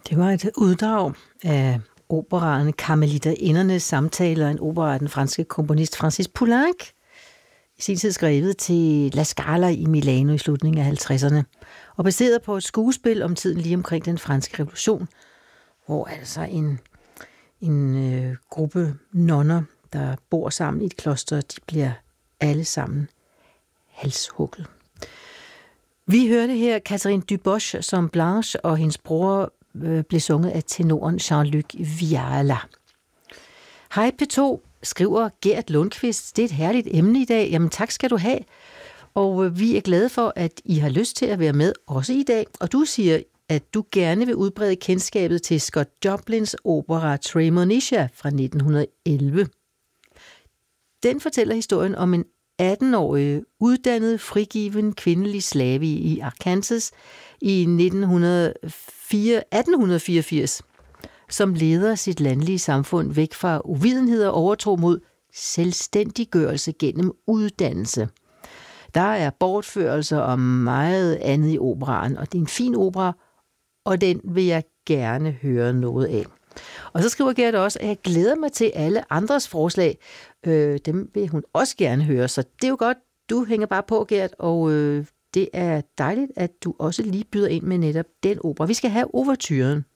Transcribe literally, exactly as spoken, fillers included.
Det var et uddrag af operaen Karmeliterindernes samtaler, en opera af den franske komponist Francis Poulenc, i sin tid skrevet til La Scala i Milano i slutningen af halvtredserne, og baseret på et skuespil om tiden lige omkring den franske revolution, hvor altså en, en øh, gruppe nonner, der bor sammen i et kloster, de bliver alle sammen halshugget. Vi hørte her Catherine Dubois som Blanche, og hendes bror øh, blev sunget af tenoren Jean-Luc Viala. Hej P to, skriver Gert Lundqvist. Det er et herligt emne i dag. Jamen tak skal du have. Og øh, vi er glade for, at I har lyst til at være med også i dag. Og du siger, at du gerne vil udbrede kendskabet til Scott Joplins opera Tremonisha fra nitten elleve. Den fortæller historien om en atten-årig, uddannet, frigiven kvindelig slave i Arkansas i nitten fireogfirs, som leder sit landlige samfund væk fra uvidenhed og overtro mod selvstændiggørelse gennem uddannelse. Der er bortførelser og meget andet i operaen, og det er en fin opera, og den vil jeg gerne høre noget af. Og så skriver Gert også, at jeg glæder mig til alle andres forslag. Øh, dem vil hun også gerne høre, så det er jo godt. Du hænger bare på, Gert, og øh, det er dejligt, at du også lige byder ind med netop den opera. Vi skal have ouverturen.